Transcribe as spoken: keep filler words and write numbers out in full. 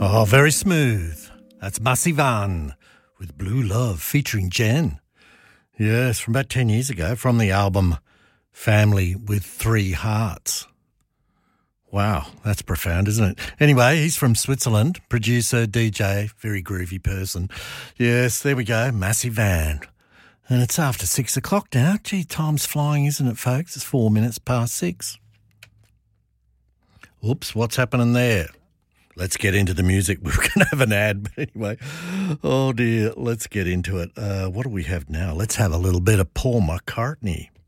Oh, very smooth. That's Massey Van with Blue Love featuring Jen. Yes, from about ten years ago, from the album Family with Three Hearts. Wow, that's profound, isn't it? Anyway, he's from Switzerland, producer, D J, very groovy person. Yes, there we go, Massey Van. And it's after six o'clock now. Gee, time's flying, isn't it, folks? It's four minutes past six. Oops, what's happening there? Let's get into the music. We're going to have an ad, but anyway. Oh, dear, let's get into it. Uh, what do we have now? Let's have a little bit of Paul McCartney.